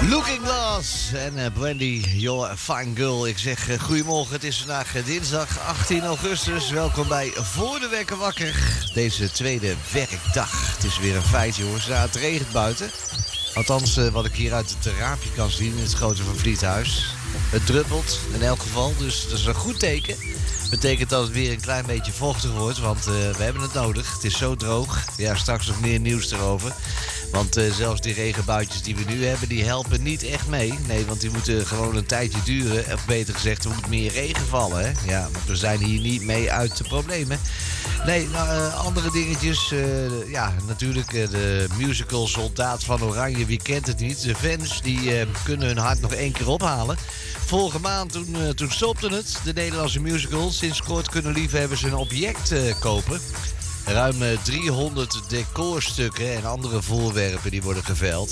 Looking Glass en Brandy, you're a fine girl. Ik zeg goedemorgen, het is vandaag dinsdag 18 augustus. Welkom bij Voor de Wekker Wakker. Deze tweede werkdag. Het is weer een feit, jongens. Ja, het regent buiten. Althans, wat ik hier uit het raampje kan zien in het grote Van Vliethuis. Het druppelt in elk geval, dus dat is een goed teken. Betekent dat het weer een klein beetje vochtig wordt, want we hebben het nodig. Het is zo droog. Ja, straks nog meer nieuws erover. Want zelfs die regenbuitjes die we nu hebben, die helpen niet echt mee. Nee, want die moeten gewoon een tijdje duren. Of beter gezegd, er moet meer regen vallen. Hè? Ja, want we zijn hier niet mee uit de problemen. Nee, nou, andere dingetjes. Ja, natuurlijk de musical Soldaat van Oranje. Wie kent het niet? De fans die kunnen hun hart nog één keer ophalen. Vorige maand, toen stopte het, de Nederlandse musical. Sinds kort kunnen liefhebbers een object kopen. Ruim 300 decorstukken en andere voorwerpen die worden geveild.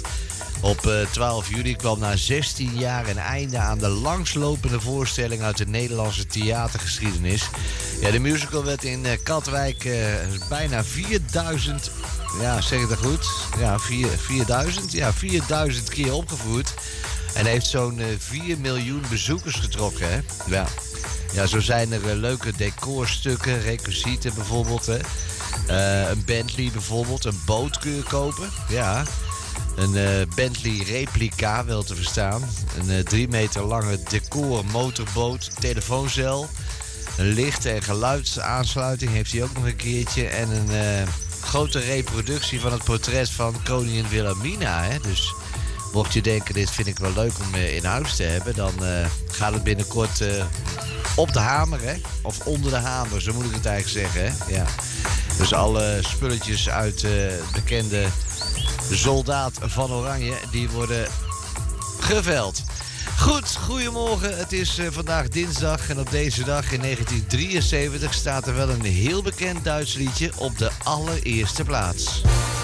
Op 12 juli kwam na 16 jaar een einde aan de langslopende voorstelling uit de Nederlandse theatergeschiedenis. Ja, de musical werd in Katwijk bijna 4000, ja, zeg ik dat goed? Ja, 4000? Ja, 4000 keer opgevoerd. En heeft zo'n 4 miljoen bezoekers getrokken, hè? Ja. Ja, zo zijn er leuke decorstukken, requisieten bijvoorbeeld, hè. Een Bentley bijvoorbeeld, een boot kun je kopen. Ja, een Bentley replica wel te verstaan. Een 3 meter lange decor motorboot, telefooncel. Een licht- en geluidsaansluiting heeft hij ook nog een keertje. En een grote reproductie van het portret van koningin Wilhelmina, hè. Dus mocht je denken, dit vind ik wel leuk om in huis te hebben, dan gaat het binnenkort op de hamer, hè? Of onder de hamer, zo moet ik het eigenlijk zeggen, hè? Ja. Dus alle spulletjes uit de bekende Soldaat van Oranje, die worden geveild. Goed, goedemorgen. Het is vandaag dinsdag en op deze dag in 1973 staat er wel een heel bekend Duits liedje op de allereerste plaats.